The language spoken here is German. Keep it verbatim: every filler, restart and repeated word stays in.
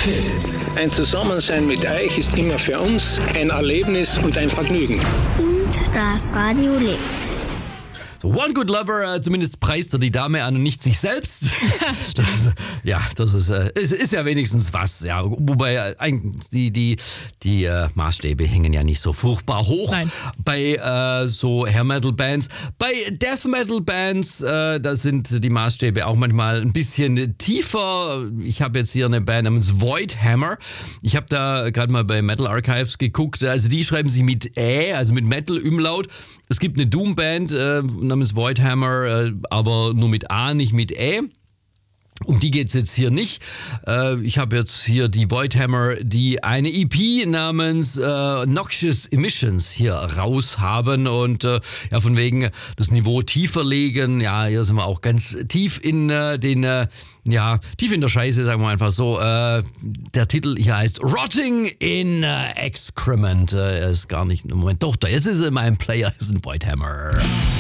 Ein Zusammensein mit euch ist immer für uns ein Erlebnis und ein Vergnügen. Und das Radio lebt. So, One Good Lover, äh, zumindest preist er die Dame an und nicht sich selbst. das, ja, das ist, äh, ist, ist ja wenigstens was. Ja. Wobei äh, eigentlich die, die, die äh, Maßstäbe hängen ja nicht so furchtbar hoch. Nein. Bei äh, so Hair Metal Bands. Bei Death Metal Bands, äh, da sind die Maßstäbe auch manchmal ein bisschen tiefer. Ich habe jetzt hier eine Band namens Void Hammer. Ich habe da gerade mal bei Metal Archives geguckt. Also die schreiben sich mit Ä, also mit Metal Umlaut. Es gibt eine Doom Band äh, namens Void Hammer, äh, aber nur mit A, nicht mit Ä. Um die geht's jetzt hier nicht. Äh, ich habe jetzt hier die Void Hammer, die eine E P namens äh, Noxious Emissions hier raus haben und äh, ja, von wegen das Niveau tiefer legen. Ja, hier sind wir auch ganz tief in äh, den, äh, ja, tief in der Scheiße, sagen wir einfach so. Äh, der Titel hier heißt Rotting in äh, Excrement. Äh, er ist gar nicht, Moment, doch, da jetzt ist er in meinem Player, ist ein Void Hammer.